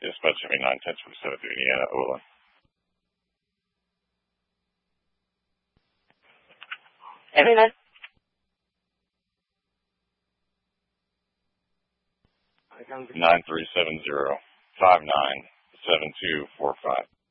Dispatch 7910 27 through Indiana, Ola. Everyone. 9370 597245.